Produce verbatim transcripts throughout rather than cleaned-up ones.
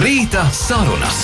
Rīta sarunas.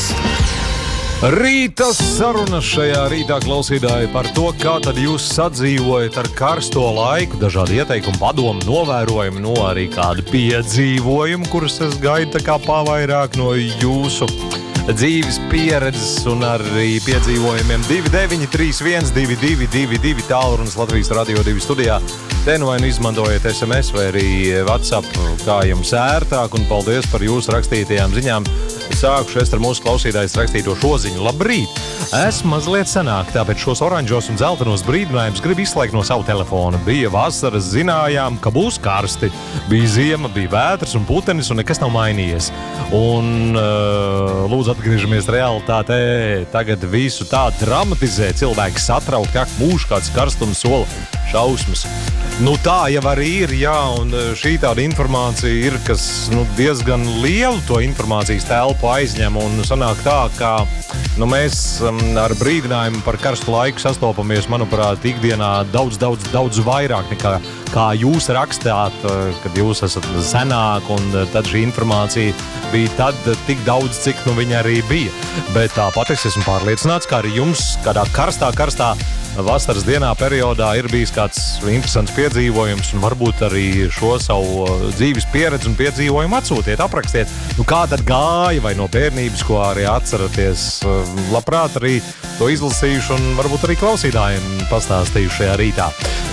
Rīta sarunas šajā rītā klausītāji par to, kā tad jūs sadzīvojat ar karsto laiku, dažādi ieteikumi, padomu, novērojumi, no arī kādi piedzīvojumi, kurus es gaidu tā kā pavairāk no jūsu dzīves pieredzes un arī piedzīvojumiem. Divi deviņi trīs viens divi divi divi divi tālrunis Latvijas Radio divi studijā. Te nu vai nu izmantojiet es em es vai arī WhatsApp, kā jums ērtāk, un paldies par jūsu rakstītajām ziņām. Sākuši es ar mūsu klausītājs rakstīto šo ziņu. Labrīt! Esmu mazliet senāk, tāpēc šos oranžos un zeltenos brīdinājumus gribu izslēgt no savu telefonu. Bija vasaras, zinājām, ka būs karsti. Bija ziema, bija vētras un putenis, un nekas nav mainījies. Un uh, lūdzu atgriežamies realitātē. Tagad visu tā dramatizē, cilvēki satraukti, ak, mūž kāds karstums sola šausmas. Nu tā jau arī ir, jā, un šī tāda informācija ir, kas nu, diezgan lielu to informācijas telpu aizņem, un sanāk tā, ka nu, mēs um, ar brīdinājumu par karstu laiku sastopamies, manuprāt, ikdienā daudz, daudz, daudz vairāk nekā kā jūs rakstāt, kad jūs esat senāk, un tad šī informācija bija tad tik daudz, cik nu viņa arī bija. Bet tāpat es esmu pārliecināts, ka arī jums kādā karstā, karstā vasaras dienā periodā ir bijis kāds interesants piedzīvojums, un varbūt arī šo savu dzīves pieredzi un piedzīvojumu atsūtiet, aprakstiet. Nu, kā tad gāja vai no bērnības, ko arī atceraties? Labprāt arī to izlasījuši un varbūt arī klausītājiem pastāstījuši šajā rītā.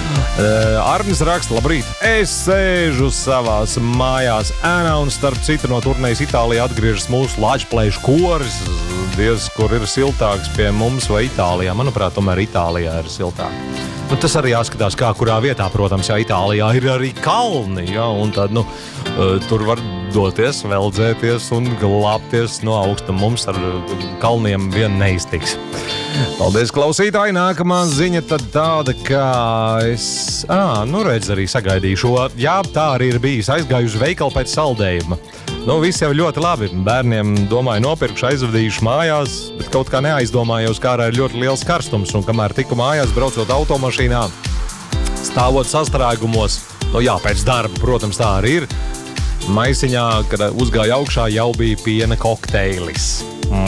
Uh, Arnis raksta, labrīt, es sēžu savās mājās ēnā un starp citu no turnējas Itālijā atgriežas mūsu Lačplēšu koris, diez, kur ir siltāks pie mums vai Itālijā. Manuprāt, tomēr Itālijā ir siltāk. Nu, tas arī jāskatās, kā kurā vietā, protams, jā, Itālijā ir arī kalni, jā, un tad, nu, uh, tur var doties, veldzēties un glābties no augstuma. Mums ar kalniem vien neiztiks. Paldies, klausītāji! Nākamā ziņa tad tāda, ka es... Ā, nu redz arī sagaidīju šo. Jā, tā arī ir bijis. Aizgāju uz veikalu pēc saldējuma. Nu, viss jau ļoti labi. Bērniem, domāju, nopirkšu, aizvadījuši mājās, bet kaut kā neaizdomājos, kā arī ir ļoti liels karstums. Un kamēr tiku mājās, braucot automašīnā, stāvot sastrēgumos, nu jā, pēc darba, protams, tā arī ir. Maisiņā, kad uzgāja augšā, jau bija piena kokteilis.